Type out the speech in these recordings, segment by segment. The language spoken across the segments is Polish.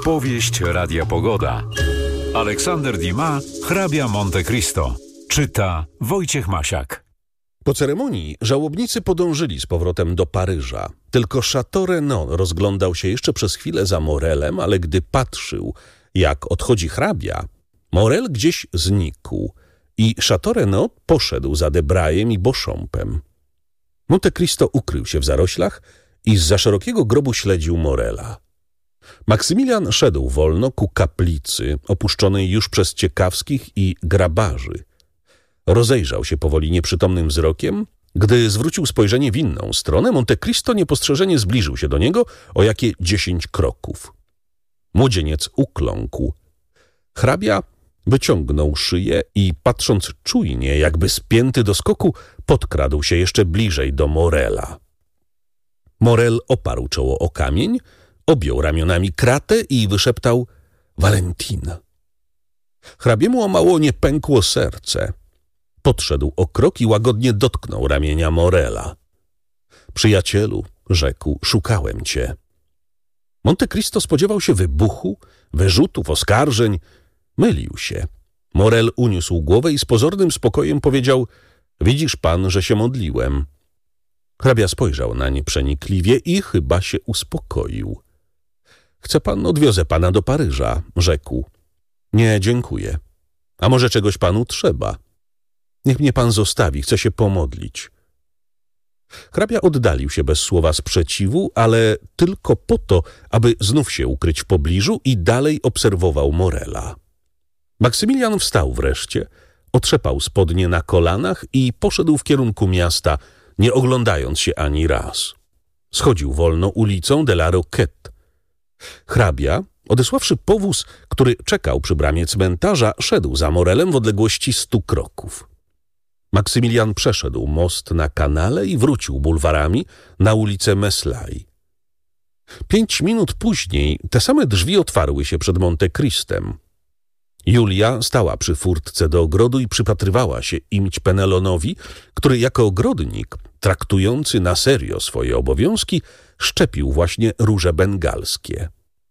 Powieść Radia Pogoda. Aleksander Dumas, hrabia Monte Cristo. Czyta Wojciech Masiak. Po ceremonii żałobnicy podążyli z powrotem do Paryża. Tylko Château Renaud rozglądał się jeszcze przez chwilę za Morelem, ale gdy patrzył, jak odchodzi hrabia, Morel gdzieś znikł i Château Renaud poszedł za Debrajem i Beauchampem. Monte Cristo ukrył się w zaroślach i zza szerokiego grobu śledził Morela. Maksymilian szedł wolno ku kaplicy, opuszczonej już przez ciekawskich i grabarzy. Rozejrzał się powoli nieprzytomnym wzrokiem. Gdy zwrócił spojrzenie w inną stronę, Monte Cristo niepostrzeżenie zbliżył się do niego o jakie 10 kroków. Młodzieniec ukląkł. Hrabia wyciągnął szyję i, patrząc czujnie, jakby spięty do skoku, podkradł się jeszcze bliżej do Morela. Morel oparł czoło o kamień, objął ramionami kratę i wyszeptał: Valentina. Hrabiemu o mało nie pękło serce. Podszedł o krok i łagodnie dotknął ramienia Morela. Przyjacielu, rzekł, szukałem cię. Monte Cristo spodziewał się wybuchu, wyrzutów, oskarżeń. Mylił się. Morel uniósł głowę i z pozornym spokojem powiedział: widzisz pan, że się modliłem. Hrabia spojrzał nań przenikliwie i chyba się uspokoił. Chce pan, odwiozę pana do Paryża, rzekł. Nie, dziękuję. A może czegoś panu trzeba? Niech mnie pan zostawi, chcę się pomodlić. Hrabia oddalił się bez słowa sprzeciwu, ale tylko po to, aby znów się ukryć w pobliżu i dalej obserwował Morela. Maksymilian wstał wreszcie, otrzepał spodnie na kolanach i poszedł w kierunku miasta, nie oglądając się ani raz. Schodził wolno ulicą de la Roquette. Hrabia, odesławszy powóz, który czekał przy bramie cmentarza, szedł za Morelem w odległości 100 kroków. Maksymilian przeszedł most na kanale i wrócił bulwarami na ulicę Meslay. 5 minut później te same drzwi otwarły się przed Monte Cristem. Julia stała przy furtce do ogrodu i przypatrywała się imć Penelonowi, który jako ogrodnik, traktujący na serio swoje obowiązki, szczepił właśnie róże bengalskie.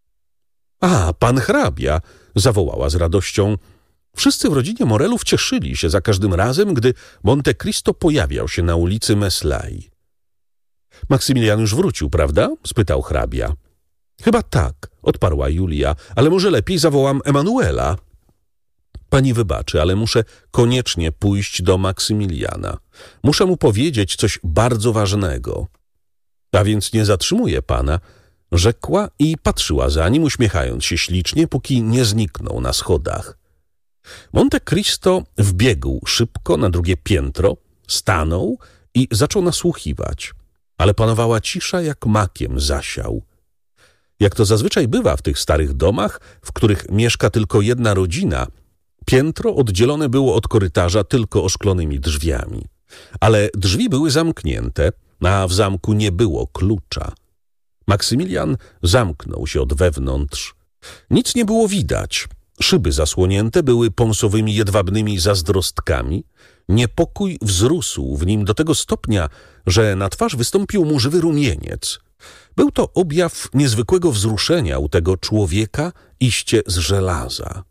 A, pan hrabia! Zawołała z radością. Wszyscy w rodzinie Morelów cieszyli się za każdym razem, gdy Monte Cristo pojawiał się na ulicy Meslay. Maksymilian już wrócił, prawda? Spytał hrabia. Chyba tak, odparła Julia, ale może lepiej zawołam Emanuela. Pani wybaczy, ale muszę koniecznie pójść do Maksymiliana. Muszę mu powiedzieć coś bardzo ważnego. A więc nie zatrzymuję pana, rzekła i patrzyła za nim, uśmiechając się ślicznie, póki nie zniknął na schodach. Monte Cristo wbiegł szybko na drugie piętro, stanął i zaczął nasłuchiwać, ale panowała cisza, jak makiem zasiał. Jak to zazwyczaj bywa w tych starych domach, w których mieszka tylko jedna rodzina, piętro oddzielone było od korytarza tylko oszklonymi drzwiami. Ale drzwi były zamknięte, a w zamku nie było klucza. Maksymilian zamknął się od wewnątrz. Nic nie było widać. Szyby zasłonięte były pąsowymi jedwabnymi zazdrostkami. Niepokój wzrósł w nim do tego stopnia, że na twarz wystąpił mu żywy rumieniec. Był to objaw niezwykłego wzruszenia u tego człowieka iście z żelaza.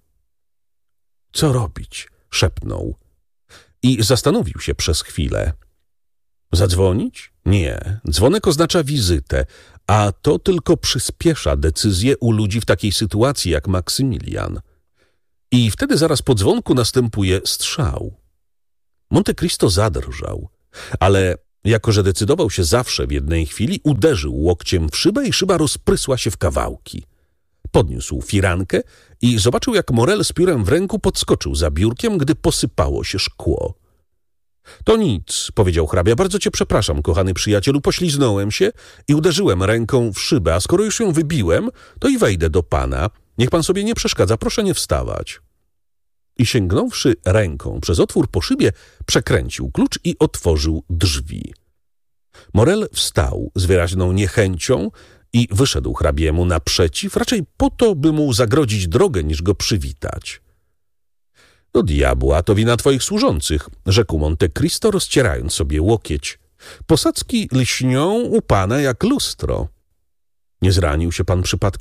Co robić? Szepnął. I zastanowił się przez chwilę. Zadzwonić? Nie. Dzwonek oznacza wizytę, a to tylko przyspiesza decyzję u ludzi w takiej sytuacji jak Maksymilian. I wtedy zaraz po dzwonku następuje strzał. Monte Cristo zadrżał, ale jako że decydował się zawsze w jednej chwili, uderzył łokciem w szybę i szyba rozprysła się w kawałki. Podniósł firankę i zobaczył, jak Morel z piórem w ręku podskoczył za biurkiem, gdy posypało się szkło. To nic, powiedział hrabia, bardzo cię przepraszam, kochany przyjacielu, pośliznąłem się i uderzyłem ręką w szybę, a skoro już ją wybiłem, to i wejdę do pana. Niech pan sobie nie przeszkadza, proszę nie wstawać. I sięgnąwszy ręką przez otwór po szybie, przekręcił klucz i otworzył drzwi. Morel wstał z wyraźną niechęcią i wyszedł hrabiemu naprzeciw, raczej po to, by mu zagrodzić drogę, niż go przywitać. Do diabła, to wina twoich służących, rzekł Monte Cristo, rozcierając sobie łokieć. Posadzki lśnią u pana jak lustro. Nie zranił się pan przypadkiem?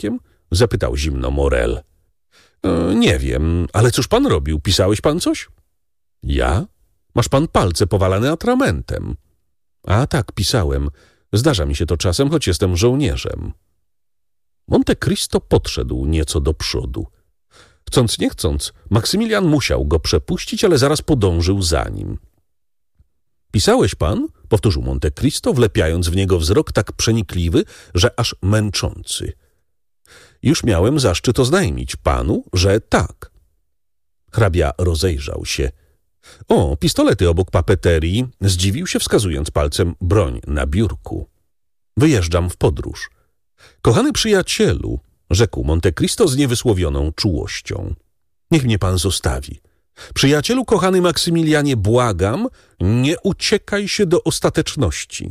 zapytał zimno Morel. Nie wiem, ale cóż pan robił? Pisałeś pan coś? Ja? Masz pan palce powalane atramentem. A tak, pisałem. Zdarza mi się to czasem, choć jestem żołnierzem. Monte Cristo podszedł nieco do przodu. Chcąc nie chcąc, Maksymilian musiał go przepuścić, ale zaraz podążył za nim. Pisałeś pan? Powtórzył Monte Cristo, wlepiając w niego wzrok tak przenikliwy, że aż męczący. Już miałem zaszczyt oznajmić panu, że tak. Hrabia rozejrzał się. O, pistolety obok papeterii, zdziwił się, wskazując palcem broń na biurku. Wyjeżdżam w podróż. Kochany przyjacielu, rzekł Monte Cristo z niewysłowioną czułością. Niech mnie pan zostawi. Przyjacielu kochany Maksymilianie, błagam, nie uciekaj się do ostateczności.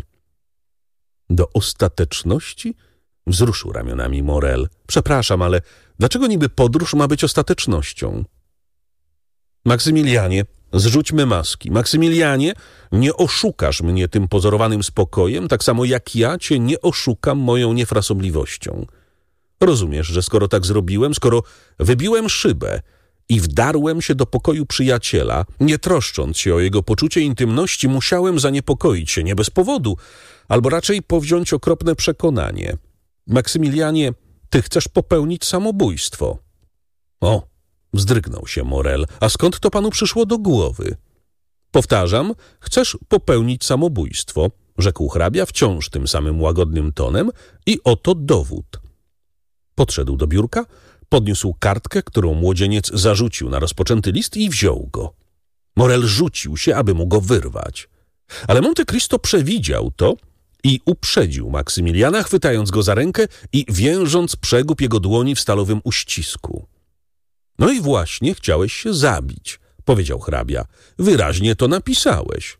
Do ostateczności? Wzruszył ramionami Morel. Przepraszam, ale dlaczego niby podróż ma być ostatecznością? Maksymilianie, zrzućmy maski. Maksymilianie, nie oszukasz mnie tym pozorowanym spokojem, tak samo jak ja cię nie oszukam moją niefrasobliwością. Rozumiesz, że skoro tak zrobiłem, skoro wybiłem szybę i wdarłem się do pokoju przyjaciela, nie troszcząc się o jego poczucie intymności, musiałem zaniepokoić się nie bez powodu, albo raczej powziąć okropne przekonanie. Maksymilianie, ty chcesz popełnić samobójstwo. O, wzdrygnął się Morel, a skąd to panu przyszło do głowy? Powtarzam, chcesz popełnić samobójstwo, rzekł hrabia wciąż tym samym łagodnym tonem i oto dowód. Podszedł do biurka, podniósł kartkę, którą młodzieniec zarzucił na rozpoczęty list i wziął go. Morel rzucił się, aby mu go wyrwać. Ale Monte Cristo przewidział to i uprzedził Maksymiliana, chwytając go za rękę i więżąc przegub jego dłoni w stalowym uścisku. No i właśnie chciałeś się zabić, powiedział hrabia. Wyraźnie to napisałeś.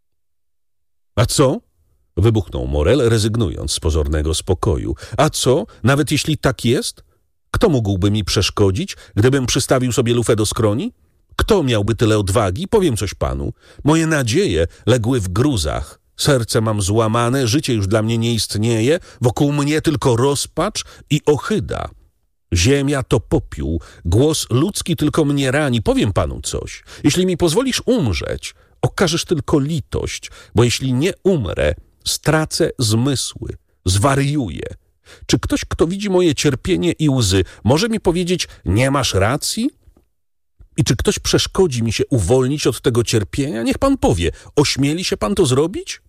A co? Wybuchnął Morel, rezygnując z pozornego spokoju. A co, nawet jeśli tak jest? Kto mógłby mi przeszkodzić, gdybym przystawił sobie lufę do skroni? Kto miałby tyle odwagi? Powiem coś panu. Moje nadzieje legły w gruzach. Serce mam złamane, życie już dla mnie nie istnieje, wokół mnie tylko rozpacz i ohyda. Ziemia to popiół, głos ludzki tylko mnie rani. Powiem panu coś. Jeśli mi pozwolisz umrzeć, okażesz tylko litość, bo jeśli nie umrę, stracę zmysły, zwariuję. Czy ktoś, kto widzi moje cierpienie i łzy, może mi powiedzieć, nie masz racji? I czy ktoś przeszkodzi mi się uwolnić od tego cierpienia? Niech pan powie, ośmieli się pan to zrobić?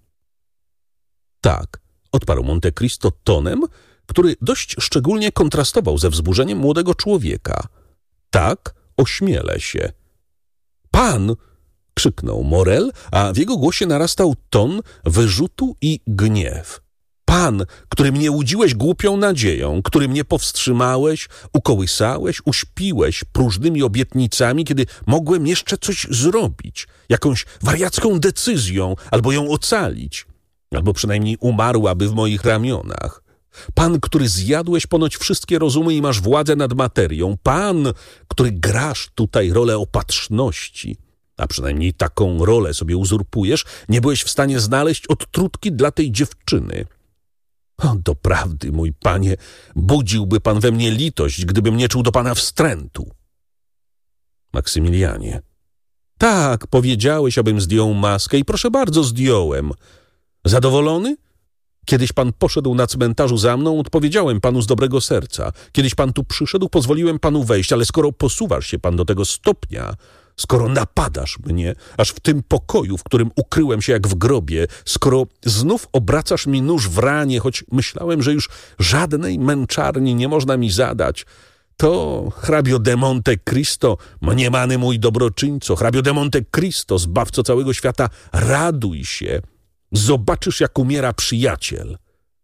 Tak, odparł Monte Cristo tonem, który dość szczególnie kontrastował ze wzburzeniem młodego człowieka. Tak, ośmielę się. Pan! Krzyknął Morel, a w jego głosie narastał ton wyrzutu i gniew. Pan, który mnie łudziłeś głupią nadzieją, który mnie powstrzymałeś, ukołysałeś, uśpiłeś próżnymi obietnicami, kiedy mogłem jeszcze coś zrobić, jakąś wariacką decyzją, albo ją ocalić, albo przynajmniej umarłaby w moich ramionach. Pan, który zjadłeś ponoć wszystkie rozumy i masz władzę nad materią. Pan, który grasz tutaj rolę opatrzności, a przynajmniej taką rolę sobie uzurpujesz, nie byłeś w stanie znaleźć odtrutki dla tej dziewczyny. O, doprawdy, mój panie, budziłby pan we mnie litość, gdybym nie czuł do pana wstrętu. Maksymilianie. Tak, powiedziałeś, abym zdjął maskę i proszę bardzo, zdjąłem. Zadowolony? Kiedyś pan poszedł na cmentarzu za mną, odpowiedziałem panu z dobrego serca. Kiedyś pan tu przyszedł, pozwoliłem panu wejść, ale skoro posuwasz się pan do tego stopnia, skoro napadasz mnie, aż w tym pokoju, w którym ukryłem się jak w grobie, skoro znów obracasz mi nóż w ranie, choć myślałem, że już żadnej męczarni nie można mi zadać, to, hrabio de Monte Cristo, mniemany mój dobroczyńco, hrabio de Monte Cristo, zbawco całego świata, raduj się. Zobaczysz, jak umiera przyjaciel.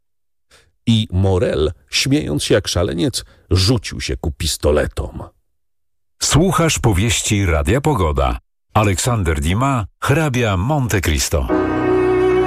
I Morel, śmiejąc się jak szaleniec, rzucił się ku pistoletom. Słuchasz powieści Radia Pogoda. Aleksander Dumas, hrabia Monte Cristo.